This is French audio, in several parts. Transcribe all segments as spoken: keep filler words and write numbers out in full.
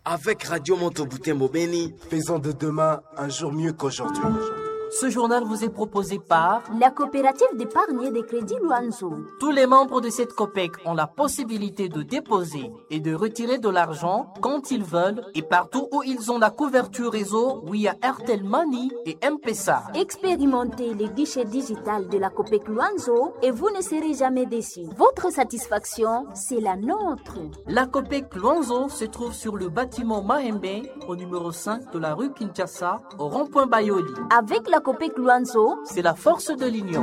Avec Radio Monteboutembo Beni, faisons de demain un jour mieux qu'aujourd'hui. Ce journal vous est proposé par la coopérative d'épargne et de crédit Luanzo. Tous les membres de cette COPEC ont la possibilité de déposer et de retirer de l'argent quand ils veulent et partout où ils ont la couverture réseau via Airtel Money et M-Pesa. Expérimentez les guichets digital de la COPEC Luanzo et vous ne serez jamais déçus. Votre satisfaction, c'est la nôtre. La COPEC Luanzo se trouve sur le bâtiment Mahembe au numéro cinq de la rue Kinshasa au rond-point Bayoli. Avec la COPEC Luanzo, c'est la force de l'union.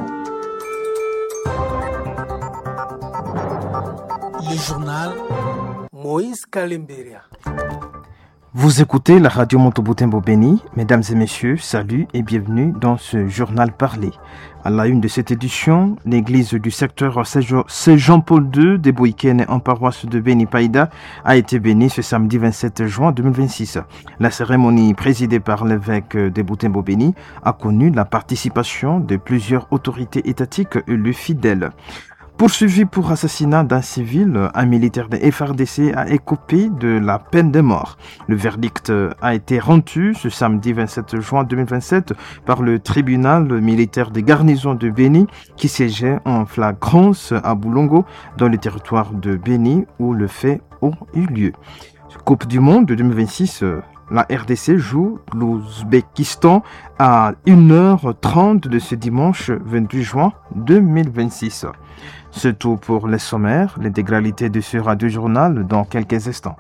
Le journal Moïse Kalemberia. Vous écoutez la radio Monteboutembo Beni. Mesdames et messieurs, salut et bienvenue dans ce journal parlé. À la une de cette édition, l'église du secteur Saint Jean-Paul deux de Boïkene en paroisse de Beni Païda a été bénie ce samedi vingt-sept juin deux mille vingt-six. La cérémonie présidée par l'évêque de Boutembo Beni a connu la participation de plusieurs autorités étatiques élues fidèles. Poursuivi pour assassinat d'un civil, un militaire de F R D C a écopé de la peine de mort. Le verdict a été rendu ce samedi vingt-sept juin deux mille vingt-sept par le tribunal militaire de garnison de Beni qui siégeait en flagrance à Boulongo dans le territoire de Beni où le fait a eu lieu. Coupe du monde de deux mille vingt-six, la R D C joue l'Ouzbékistan à une heure trente de ce dimanche vingt-huit juin deux mille vingt-six. C'est tout pour les sommaires, l'intégralité de ce radio-journal dans quelques instants.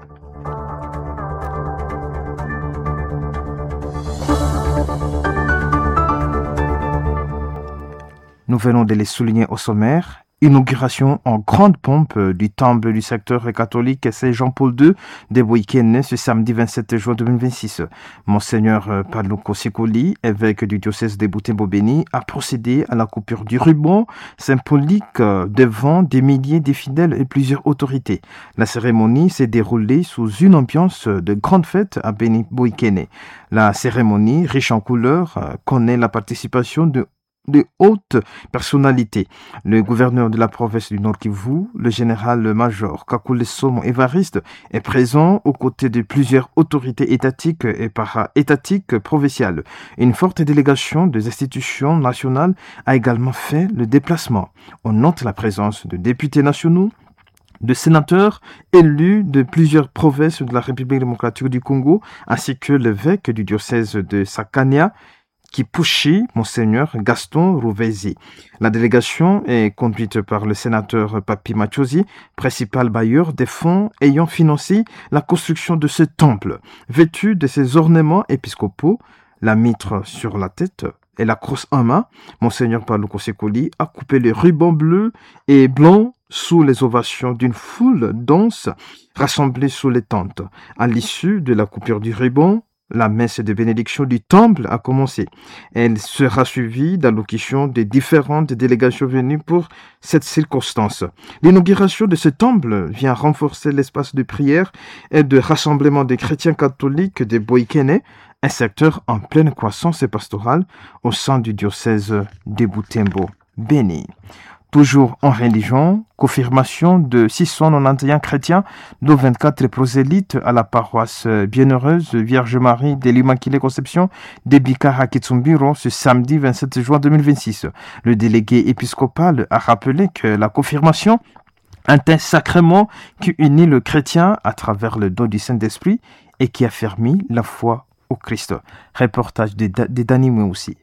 Nous venons de les souligner au sommaire. Inauguration en grande pompe du temple du secteur catholique Saint Jean-Paul deux de Boïkene ce samedi vingt-sept juin deux mille vingt-six. Monseigneur Paluku Sikoli, évêque du diocèse de Boutembo Beni, a procédé à la coupure du ruban symbolique devant des milliers de fidèles et plusieurs autorités. La cérémonie s'est déroulée sous une ambiance de grande fête à Beni Boïkene. La cérémonie, riche en couleurs, connaît la participation de de hautes personnalités. Le gouverneur de la province du Nord Kivu, le général-major Kakule Somo Évariste, est présent aux côtés de plusieurs autorités étatiques et para-étatiques provinciales. Une forte délégation des institutions nationales a également fait le déplacement. On note la présence de députés nationaux, de sénateurs élus de plusieurs provinces de la République démocratique du Congo, ainsi que l'évêque du diocèse de Sakania, Kipushi, Monseigneur Gaston Rouvezi. La délégation est conduite par le sénateur Papi Machosi, principal bailleur des fonds ayant financé la construction de ce temple. Vêtu de ses ornements épiscopaux, la mitre sur la tête et la crosse en main, Monseigneur Paluku Sikoli a coupé les rubans bleus et blancs sous les ovations d'une foule dense rassemblée sous les tentes. À l'issue de la coupure du ruban, la messe de bénédiction du temple a commencé. Elle sera suivie d'allocutions des différentes délégations venues pour cette circonstance. L'inauguration de ce temple vient renforcer l'espace de prière et de rassemblement des chrétiens catholiques de Boïkene, un secteur en pleine croissance pastorale au sein du diocèse de Boutembo Beni. Toujours en religion, confirmation de six cent quatre-vingt-onze chrétiens, dont vingt-quatre prosélytes à la paroisse Bienheureuse Vierge Marie de l'Immaculée Conception de Bikara Kitsumbiro ce samedi vingt-sept juin deux mille vingt-six. Le délégué épiscopal a rappelé que la confirmation est un sacrement qui unit le chrétien à travers le don du Saint-Esprit et qui affermit la foi au Christ. Reportage de, de Dani aussi.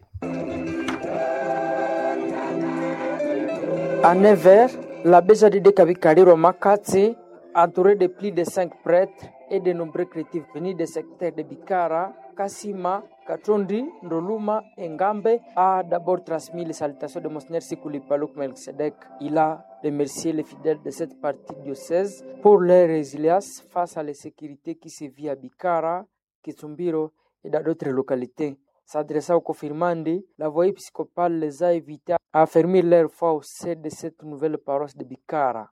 À neuf heures, l'abbé Jadide Kabikariro Makati, entouré de plus de cinq prêtres et de nombreux chrétiens venus des secteurs de Bikara, Kassima, Katondi, Ndoluma et Ngambe, a d'abord transmis les salutations de Monseigneur Sikuli Paluku Melkisedek. Il a remercié les fidèles de cette partie diocèse pour leur résilience face à l'insécurité qui se vit à Bikara, Kitsumbiro et dans d'autres localités. S'adressant aux confirmandés, la voie épiscopale les a invités à affermir leur foi au sein de cette nouvelle paroisse de Bikara.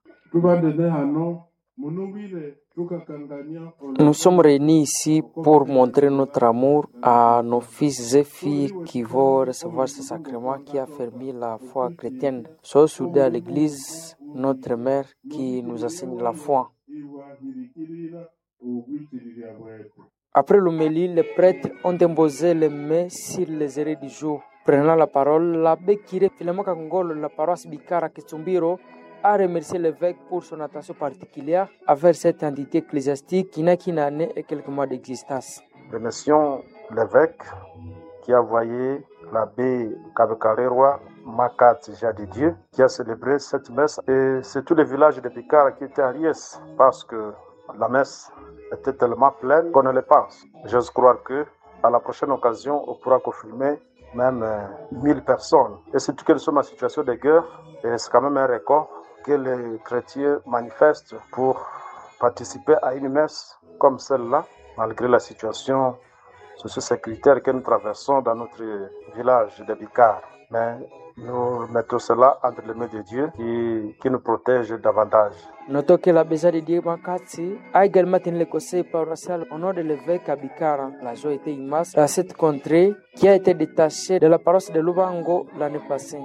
Nous sommes réunis ici pour montrer notre amour à nos fils et filles qui vont recevoir ce sacrement qui affermit la foi chrétienne. Soyons soudés à l'Église, notre mère qui nous enseigne la foi. Après l'homélie, les prêtres ont imposé les mains sur les hérés du jour. Prenant la parole, l'abbé Kiré Filemon Kakongolo de la paroisse Bikara Kitsumbiro a remercié l'évêque pour son attention particulière envers cette entité ecclésiastique qui n'a qu'une année et quelques mois d'existence. Remercions l'évêque qui a envoyé l'abbé Kabekalerwa Makat Jadidieu qui a célébré cette messe, et c'est tout le village de Bikara qui était à Ries parce que la messe était tellement pleine qu'on ne le pense. J'ose croire que à la prochaine occasion on pourra confirmer même euh, mille personnes. Et surtout qu'elles sont en situation de guerre, et c'est quand même un record que les chrétiens manifestent pour participer à une messe comme celle-là, malgré la situation socio-sécuritaire que nous traversons dans notre village de Bikar. Mais nous mettons cela entre les mains de Dieu qui, qui nous protège davantage. Notons que la Béja de Dieu Makatsi a également tenu le conseil paroissial au nom de l'évêque à Bikara. La joie était immense à cette contrée qui a été détachée de la paroisse de Lubango l'année passée.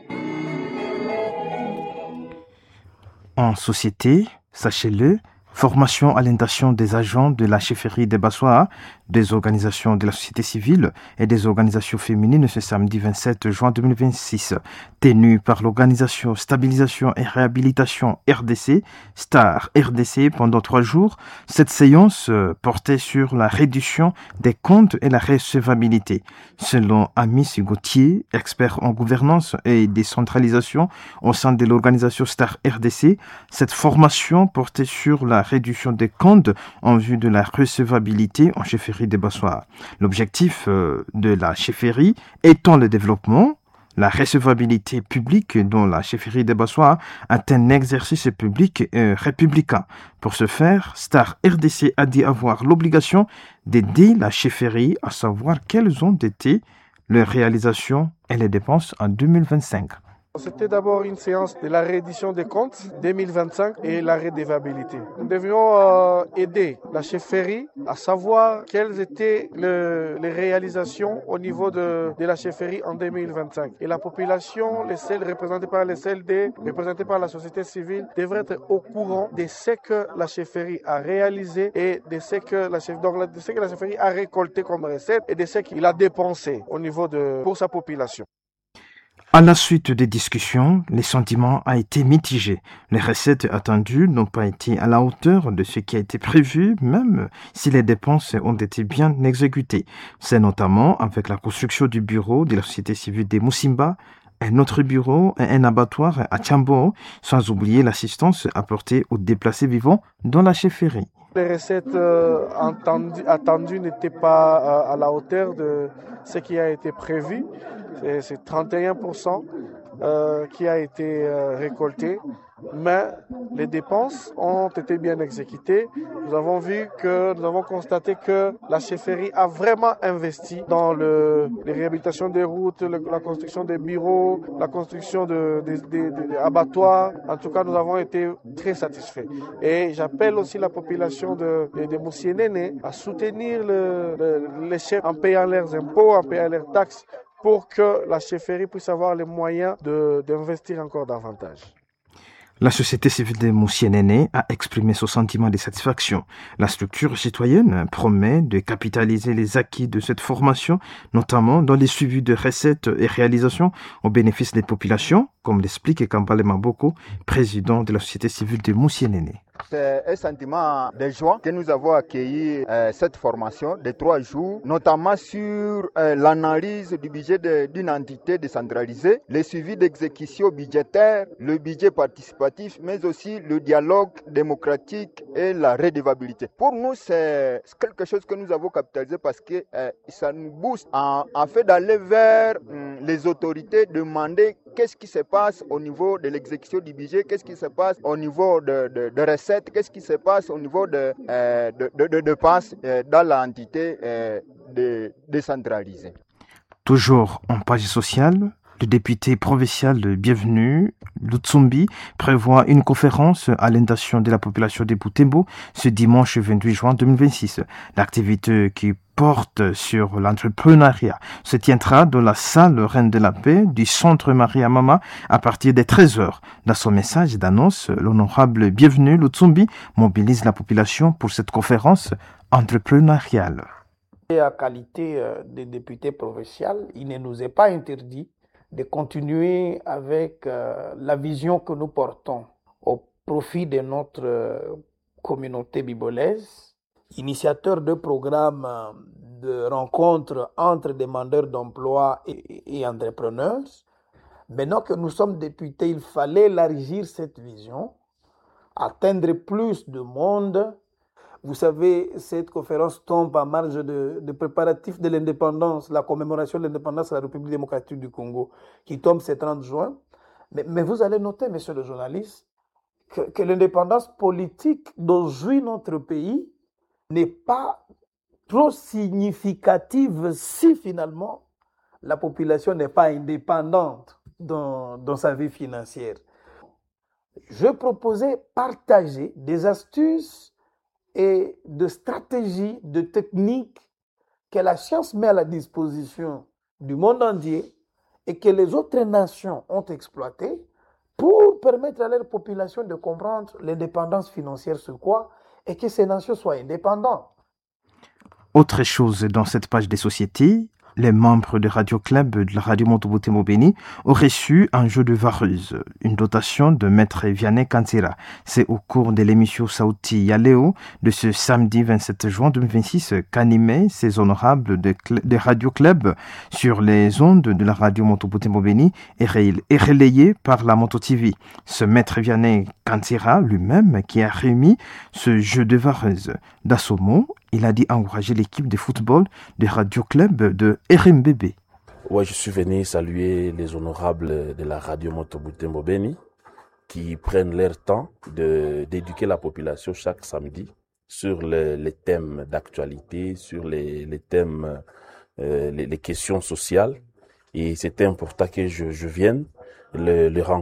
En société, sachez-le, formation à l'intention des agents de la chefferie de Bassoa, des organisations de la société civile et des organisations féminines ce samedi vingt-sept juin deux mille vingt-six, tenue par l'organisation Stabilisation et Réhabilitation R D C, STAR R D C, pendant trois jours. Cette séance portait sur la réduction des comptes et la recevabilité. Selon Amis Gauthier, expert en gouvernance et décentralisation au sein de l'organisation STAR R D C, cette formation portait sur la réduction des comptes en vue de la recevabilité en chefferie de Bassoa. L'objectif euh, de la chefferie étant le développement, la recevabilité publique dont la chefferie de Bassoa est un exercice public euh, républicain. Pour ce faire, STAR R D C a dit avoir l'obligation d'aider la chefferie à savoir quelles ont été les réalisations et les dépenses en deux mille vingt-cinq. C'était d'abord une séance de la reddition des comptes deux mille vingt-cinq et la redevabilité. Nous devions euh, aider la chefferie à savoir quelles étaient le, les réalisations au niveau de, de la chefferie en deux mille vingt-cinq. Et la population, les C E L représentées par les C L D, représentées par la société civile, devrait être au courant de ce que la chefferie a réalisé et de ce que la, chef, donc, de ce que la chefferie a récolté comme recette et de ce qu'il a dépensé au niveau de, pour sa population. À la suite des discussions, les sentiments ont été mitigés. Les recettes attendues n'ont pas été à la hauteur de ce qui a été prévu, même si les dépenses ont été bien exécutées. C'est notamment avec la construction du bureau de la société civile de Moussimba, un autre bureau et un abattoir à Tchambo, sans oublier l'assistance apportée aux déplacés vivants dans la chefferie. Les recettes euh, attendues, attendues n'étaient pas euh, à la hauteur de ce qui a été prévu. C'est, c'est trente et un pour cent euh, qui a été euh, récolté, mais les dépenses ont été bien exécutées. Nous avons vu que, nous avons constaté que la chefferie a vraiment investi dans le, les réhabilitations des routes, le, la construction des bureaux, la construction de, de, de, de, de abattoirs. En tout cas, nous avons été très satisfaits. Et j'appelle aussi la population de, de, de Moussienene à soutenir le, le, les chefs en payant leurs impôts, en payant leurs taxes, pour que la chefferie puisse avoir les moyens de, d'investir encore davantage. La société civile de Moussienene a exprimé son sentiment de satisfaction. La structure citoyenne promet de capitaliser les acquis de cette formation, notamment dans les suivis de recettes et réalisations au bénéfice des populations, comme l'explique Kambale Maboko, président de la société civile de Moussienene. C'est un sentiment de joie que nous avons accueilli euh, cette formation de trois jours, notamment sur euh, l'analyse du budget de, d'une entité décentralisée, le suivi d'exécution budgétaire, le budget participatif, mais aussi le dialogue démocratique et la redevabilité. Pour nous, c'est quelque chose que nous avons capitalisé parce que euh, ça nous booste en, en fait d'aller vers hum, les autorités, demander qu'est-ce qui se passe au niveau de l'exécution du budget, qu'est-ce qui se passe au niveau de, de, de recettes, qu'est-ce qui se passe au niveau de, euh, de, de, de dépenses euh, dans l'entité euh, de, décentralisée. Toujours en page sociale, le député provincial de Bienvenue, Lutsumbi, prévoit une conférence à l'intention de la population de Butembo ce dimanche vingt-huit juin deux mille vingt-six. L'activité qui porte sur l'entrepreneuriat se tiendra dans la salle Reine de la Paix du Centre Maria Mama à partir des treize heures. Dans son message d'annonce, l'honorable Bienvenu Lutsumbi mobilise la population pour cette conférence entrepreneuriale. En qualité de député provincial, il ne nous est pas interdit de continuer avec euh, la vision que nous portons au profit de notre euh, communauté bibolaise, initiateur de programmes de rencontres entre demandeurs d'emploi et, et entrepreneurs. Maintenant que nous sommes députés, il fallait élargir cette vision, atteindre plus de monde. Vous savez, cette conférence tombe en marge de, de préparatifs de l'indépendance, la commémoration de l'indépendance de la République démocratique du Congo, qui tombe ce trente juin. Mais, mais vous allez noter, monsieur le journaliste, que, que l'indépendance politique dont jouit notre pays n'est pas trop significative si finalement la population n'est pas indépendante dans, dans sa vie financière. Je proposais partager des astuces et de stratégies, de techniques que la science met à la disposition du monde entier et que les autres nations ont exploitées pour permettre à leur population de comprendre l'indépendance financière c'est quoi et que ces nations soient indépendantes. Autre chose dans cette page des sociétés, les membres du Radio Club de la Radio Moto Butembo Beni ont reçu un jeu de vareuse, une dotation de Maître Vianney Kantira. C'est au cours de l'émission Sauti Yaleo de ce samedi vingt-sept juin deux mille vingt-six qu'animaient ces honorables de, de Radio Club sur les ondes de la Radio Moto Butembo Beni et relayé par la Moto T V. Ce Maître Vianney Kantira lui-même qui a remis ce jeu de vareuse. D'Assomo, il a dit encourager l'équipe de football de Radio Club de R M B B. Ouais, je suis venu saluer les honorables de la Radio Moto Butembo Beni qui prennent leur temps de, d'éduquer la population chaque samedi sur les, les thèmes d'actualité, sur les, les thèmes, euh, les, les questions sociales. Et c'était important que je, je vienne le, le rencontrer.